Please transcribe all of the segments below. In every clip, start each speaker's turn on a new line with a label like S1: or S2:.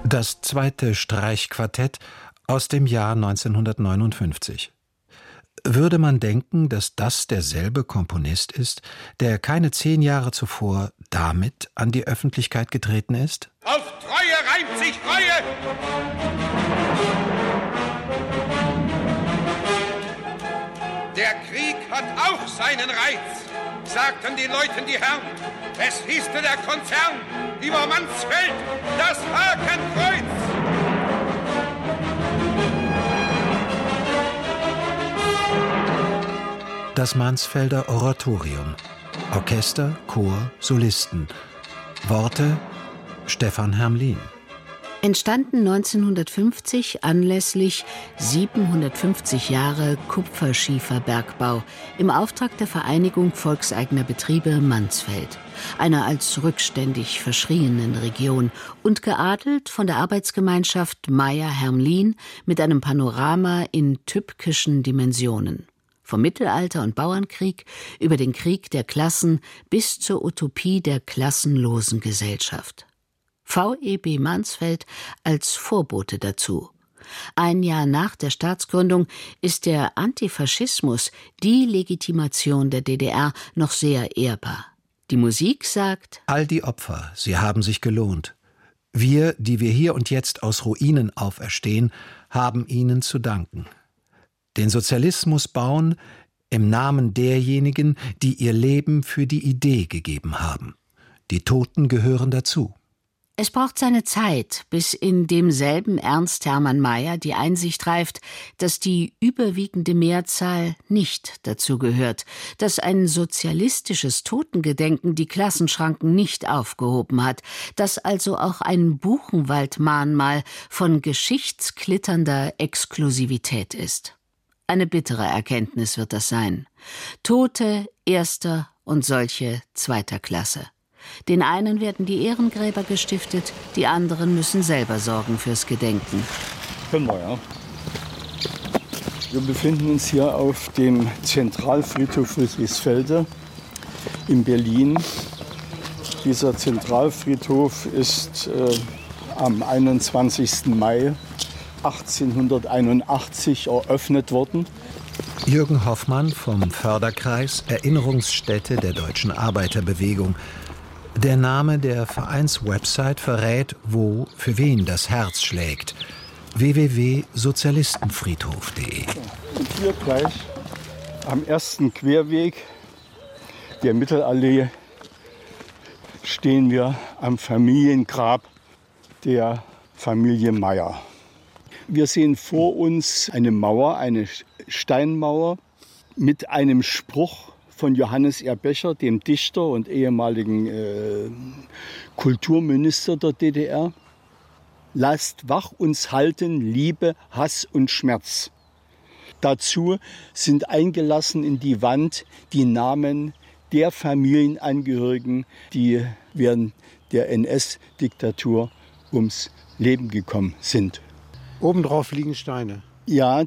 S1: Das zweite Streichquartett aus dem Jahr 1959. Würde man denken, dass das derselbe Komponist ist, der keine 10 Jahre zuvor damit an die Öffentlichkeit getreten ist?
S2: Auf Treue reimt sich Reue! Der Krieg hat auch seinen Reiz, sagten die Leuten die Herren. Es hieße der Konzern über Mansfeld, das Hakenkreuz.
S1: Das Mansfelder Oratorium. Orchester, Chor, Solisten. Worte Stefan Hermlin.
S3: Entstanden 1950 anlässlich 750 Jahre Kupferschieferbergbau im Auftrag der Vereinigung Volkseigener Betriebe Mansfeld, einer als rückständig verschrienen Region, und geadelt von der Arbeitsgemeinschaft Meyer-Hermlin mit einem Panorama in tübkischen Dimensionen. Vom Mittelalter und Bauernkrieg über den Krieg der Klassen bis zur Utopie der klassenlosen Gesellschaft. VEB Mansfeld als Vorbote dazu. Ein Jahr nach der Staatsgründung ist der Antifaschismus, die Legitimation der DDR, noch sehr ehrbar. Die Musik sagt:
S1: All die Opfer, sie haben sich gelohnt. Wir, die wir hier und jetzt aus Ruinen auferstehen, haben ihnen zu danken. Den Sozialismus bauen im Namen derjenigen, die ihr Leben für die Idee gegeben haben. Die Toten gehören dazu.
S3: Es braucht seine Zeit, bis in demselben Ernst Hermann Meyer die Einsicht reift, dass die überwiegende Mehrzahl nicht dazu gehört, dass ein sozialistisches Totengedenken die Klassenschranken nicht aufgehoben hat, dass also auch ein Buchenwald-Mahnmal von geschichtsklitternder Exklusivität ist. Eine bittere Erkenntnis wird das sein. Tote erster und solche zweiter Klasse. Den einen werden die Ehrengräber gestiftet, die anderen müssen selber sorgen fürs Gedenken.
S4: Können wir, ja. Wir befinden uns hier auf dem Zentralfriedhof Friedrichsfelde in Berlin. Dieser Zentralfriedhof ist am 21. Mai 1881 eröffnet worden.
S1: Jürgen Hoffmann vom Förderkreis Erinnerungsstätte der Deutschen Arbeiterbewegung. Der Name der Vereinswebsite verrät, wo für wen das Herz schlägt. www.sozialistenfriedhof.de.
S4: Und hier gleich am ersten Querweg der Mittelallee stehen wir am Familiengrab der Familie Meyer. Wir sehen vor uns eine Mauer, eine Steinmauer mit einem Spruch von Johannes R. Becher, dem Dichter und ehemaligen Kulturminister der DDR. Lasst wach uns halten, Liebe, Hass und Schmerz. Dazu sind eingelassen in die Wand die Namen der Familienangehörigen, die während der NS-Diktatur ums Leben gekommen sind.
S5: Obendrauf liegen Steine.
S4: Ja,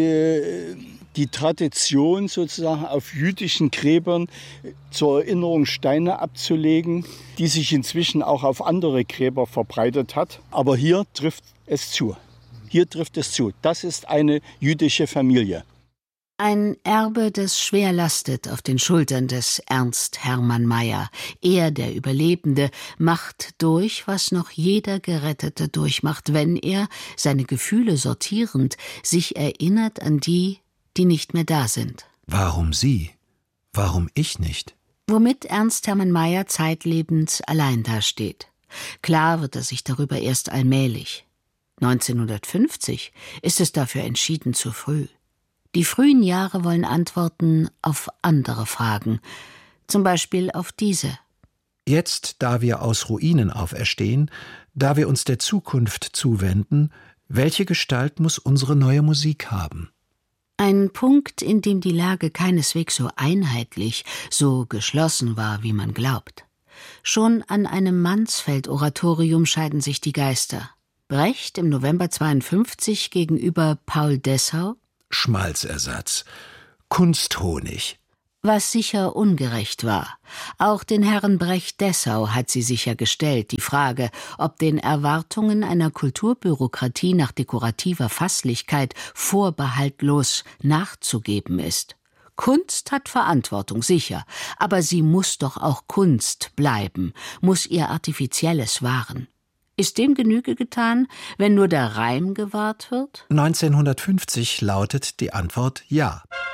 S4: die Tradition sozusagen auf jüdischen Gräbern zur Erinnerung Steine abzulegen, die sich inzwischen auch auf andere Gräber verbreitet hat. Aber hier trifft es zu. Hier trifft es zu. Das ist eine jüdische Familie.
S3: Ein Erbe, das schwer lastet auf den Schultern des Ernst Hermann Meyer. Er, der Überlebende, macht durch, was noch jeder Gerettete durchmacht, wenn er, seine Gefühle sortierend, sich erinnert an die, die nicht mehr da sind.
S1: Warum sie? Warum ich nicht?
S3: Womit Ernst Hermann Meyer zeitlebens allein dasteht. Klar wird er sich darüber erst allmählich. 1950 ist es dafür entschieden zu früh. Die frühen Jahre wollen Antworten auf andere Fragen, zum Beispiel auf diese.
S1: Jetzt, da wir aus Ruinen auferstehen, da wir uns der Zukunft zuwenden, welche Gestalt muss unsere neue Musik haben?
S3: Ein Punkt, in dem die Lage keineswegs so einheitlich, so geschlossen war, wie man glaubt. Schon an einem Mansfeld-Oratorium scheiden sich die Geister. Brecht im November 52 gegenüber Paul Dessau.
S1: Schmalzersatz, Kunsthonig.
S3: Was sicher ungerecht war. Auch den Herren Brecht-Dessau hat sie sicher gestellt, die Frage, ob den Erwartungen einer Kulturbürokratie nach dekorativer Fasslichkeit vorbehaltlos nachzugeben ist. Kunst hat Verantwortung, sicher, aber sie muss doch auch Kunst bleiben, muss ihr Artifizielles wahren. Ist dem Genüge getan, wenn nur der Reim gewahrt wird?
S1: 1950 lautet die Antwort ja.